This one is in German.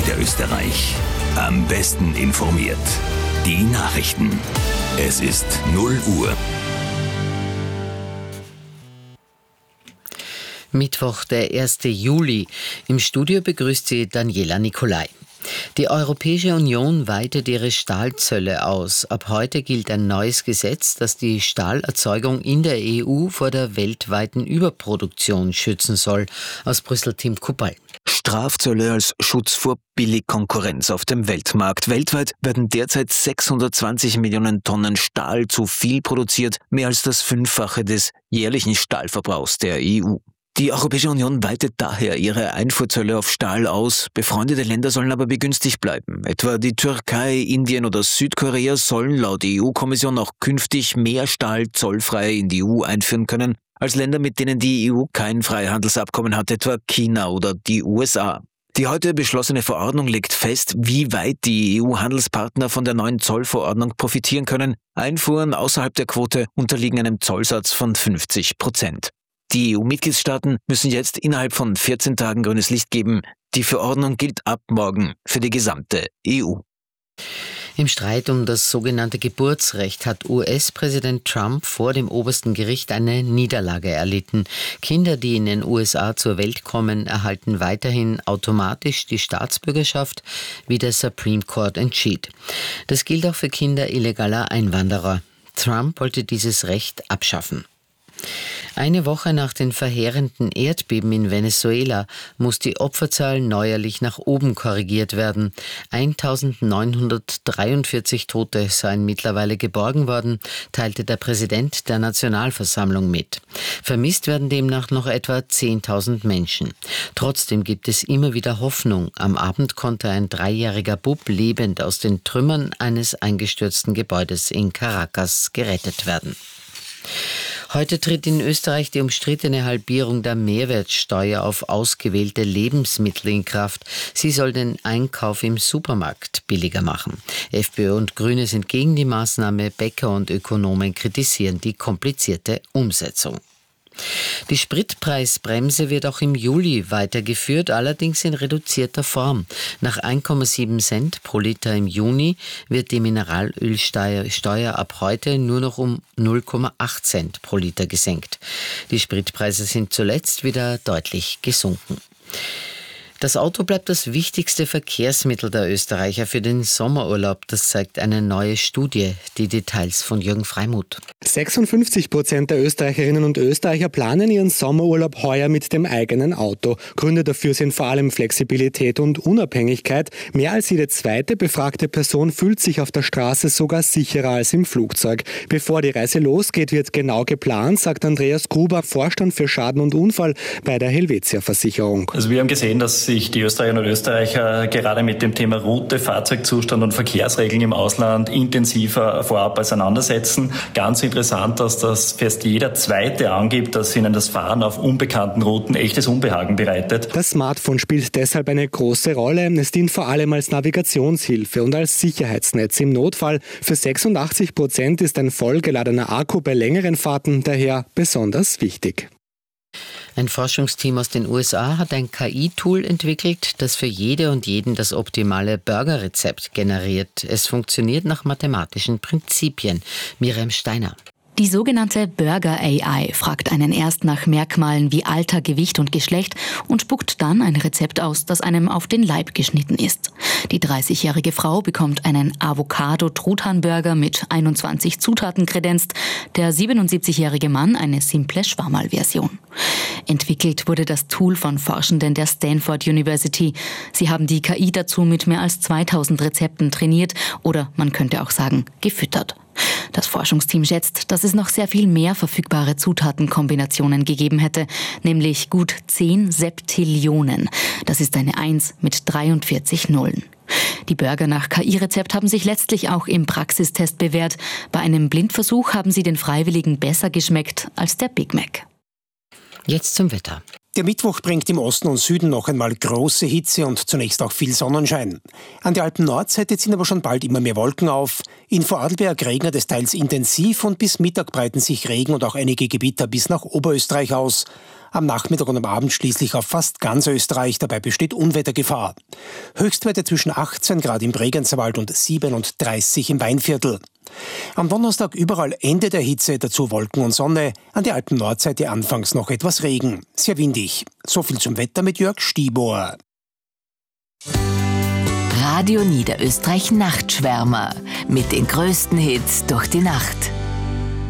Niederösterreich. Am besten informiert. Die Nachrichten. Es ist 0 Uhr. Mittwoch, der 1. Juli. Im Studio begrüßt sie Daniela Nicolai. Die Europäische Union weitet ihre Stahlzölle aus. Ab heute gilt ein neues Gesetz, das die Stahlerzeugung in der EU vor der weltweiten Überproduktion schützen soll. Aus Brüssel Tim Kuppal. Strafzölle als Schutz vor Billigkonkurrenz auf dem Weltmarkt. Weltweit werden derzeit 620 Millionen Tonnen Stahl zu viel produziert, mehr als das 5-fache des jährlichen Stahlverbrauchs der EU. Die Europäische Union weitet daher ihre Einfuhrzölle auf Stahl aus. Befreundete Länder sollen aber begünstigt bleiben. Etwa die Türkei, Indien oder Südkorea sollen laut EU-Kommission auch künftig mehr Stahl zollfrei in die EU einführen können, als Länder, mit denen die EU kein Freihandelsabkommen hat, etwa China oder die USA. Die heute beschlossene Verordnung legt fest, wie weit die EU-Handelspartner von der neuen Zollverordnung profitieren können. Einfuhren außerhalb der Quote unterliegen einem Zollsatz von 50%. Die EU-Mitgliedstaaten müssen jetzt innerhalb von 14 Tagen grünes Licht geben. Die Verordnung gilt ab morgen für die gesamte EU. Im Streit um das sogenannte Geburtsrecht hat US-Präsident Trump vor dem obersten Gericht eine Niederlage erlitten. Kinder, die in den USA zur Welt kommen, erhalten weiterhin automatisch die Staatsbürgerschaft, wie der Supreme Court entschied. Das gilt auch für Kinder illegaler Einwanderer. Trump wollte dieses Recht abschaffen. Eine Woche nach den verheerenden Erdbeben in Venezuela muss die Opferzahl neuerlich nach oben korrigiert werden. 1943 Tote seien mittlerweile geborgen worden, teilte der Präsident der Nationalversammlung mit. Vermisst werden demnach noch etwa 10.000 Menschen. Trotzdem gibt es immer wieder Hoffnung. Am Abend konnte ein 3-jähriger Bub lebend aus den Trümmern eines eingestürzten Gebäudes in Caracas gerettet werden. Heute tritt in Österreich die umstrittene Halbierung der Mehrwertsteuer auf ausgewählte Lebensmittel in Kraft. Sie soll den Einkauf im Supermarkt billiger machen. FPÖ und Grüne sind gegen die Maßnahme. Bäcker und Ökonomen kritisieren die komplizierte Umsetzung. Die Spritpreisbremse wird auch im Juli weitergeführt, allerdings in reduzierter Form. Nach 1,7 Cent pro Liter im Juni wird die Mineralölsteuer ab heute nur noch um 0,8 Cent pro Liter gesenkt. Die Spritpreise sind zuletzt wieder deutlich gesunken. Das Auto bleibt das wichtigste Verkehrsmittel der Österreicher für den Sommerurlaub. Das zeigt eine neue Studie. Die Details von Jürgen Freimuth. 56% der Österreicherinnen und Österreicher planen ihren Sommerurlaub heuer mit dem eigenen Auto. Gründe dafür sind vor allem Flexibilität und Unabhängigkeit. Mehr als jede zweite befragte Person fühlt sich auf der Straße sogar sicherer als im Flugzeug. Bevor die Reise losgeht, wird genau geplant, sagt Andreas Gruber, Vorstand für Schaden und Unfall bei der Helvetia Versicherung. Also wir haben gesehen, dass sich die Österreicherinnen und Österreicher gerade mit dem Thema Route, Fahrzeugzustand und Verkehrsregeln im Ausland intensiver vorab auseinandersetzen. Ganz interessant, dass das fast jeder Zweite angibt, dass ihnen das Fahren auf unbekannten Routen echtes Unbehagen bereitet. Das Smartphone spielt deshalb eine große Rolle. Es dient vor allem als Navigationshilfe und als Sicherheitsnetz im Notfall. Für 86% ist ein vollgeladener Akku bei längeren Fahrten daher besonders wichtig. Ein Forschungsteam aus den USA hat ein KI-Tool entwickelt, das für jede und jeden das optimale Burgerrezept generiert. Es funktioniert nach mathematischen Prinzipien. Miriam Steiner. Die sogenannte Burger AI fragt einen erst nach Merkmalen wie Alter, Gewicht und Geschlecht und spuckt dann ein Rezept aus, das einem auf den Leib geschnitten ist. Die 30-jährige Frau bekommt einen Avocado-Truthahn-Burger mit 21 Zutaten kredenzt, der 77-jährige Mann eine simple Schwammerl-Version. Entwickelt wurde das Tool von Forschenden der Stanford University. Sie haben die KI dazu mit mehr als 2000 Rezepten trainiert oder man könnte auch sagen, gefüttert. Das Forschungsteam schätzt, dass es noch sehr viel mehr verfügbare Zutatenkombinationen gegeben hätte, nämlich gut 10 Septillionen. Das ist eine 1 mit 43 Nullen. Die Burger nach KI-Rezept haben sich letztlich auch im Praxistest bewährt. Bei einem Blindversuch haben sie den Freiwilligen besser geschmeckt als der Big Mac. Jetzt zum Wetter. Der Mittwoch bringt im Osten und Süden noch einmal große Hitze und zunächst auch viel Sonnenschein. An der Alpen-Nordseite ziehen aber schon bald immer mehr Wolken auf. In Vorarlberg regnet es teils intensiv und bis Mittag breiten sich Regen und auch einige Gewitter bis nach Oberösterreich aus. am Nachmittag und am Abend schließlich auf fast ganz Österreich. Dabei besteht Unwettergefahr. Höchstwerte zwischen 18 Grad im Bregenzerwald und 37 im Weinviertel. Am Donnerstag überall Ende der Hitze, dazu Wolken und Sonne. An der Alpen-Nordseite anfangs noch etwas Regen. Sehr windig. So viel zum Wetter mit Jörg Stieber. Radio Niederösterreich Nachtschwärmer. Mit den größten Hits durch die Nacht.